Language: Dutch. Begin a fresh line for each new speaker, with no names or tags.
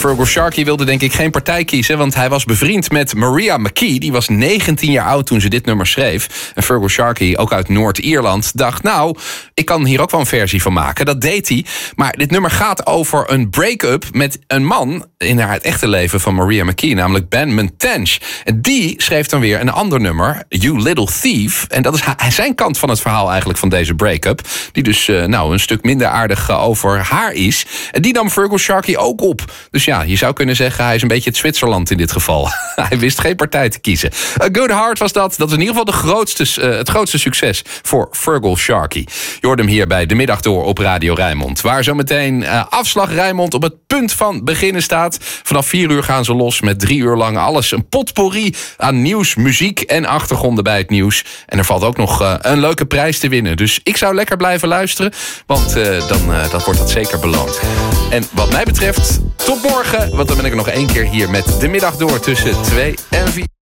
Feargal Sharkey wilde denk ik geen partij kiezen, want hij was bevriend met Maria McKee. Die was 19 jaar oud toen ze dit nummer schreef. En Feargal Sharkey, ook uit Noord-Ierland, dacht nou, ik kan hier ook wel een versie van maken. Dat deed hij. Maar dit nummer gaat over een break-up met een man in het echte leven van Maria McKee, namelijk Ben Mentench. En die schreef dan weer een ander nummer, You Little Thief. En dat is zijn kant van het verhaal eigenlijk van deze break-up. Die dus een stuk minder aardig over haar is. En die nam Feargal Sharkey ook op. Dus ja, je zou kunnen zeggen, hij is een beetje het Zwitserland in dit geval. Hij wist geen partij te kiezen. A Good Heart was dat. Dat is in ieder geval het grootste succes voor Feargal Sharkey. Je hoort hem hier bij De Middag Door op Radio Rijnmond. Waar zometeen afslag Rijnmond op het punt van beginnen staat. Vanaf 4 uur gaan ze los met 3 uur lang alles. Een potpourri aan nieuws, muziek en achtergronden bij het nieuws. En er valt ook nog een leuke prijs te winnen. Dus ik zou lekker blijven luisteren. Want dan wordt dat zeker beloond. En wat mij betreft, tot morgen. Want dan ben ik er nog 1 keer hier met De Middag Door tussen 2 en 4.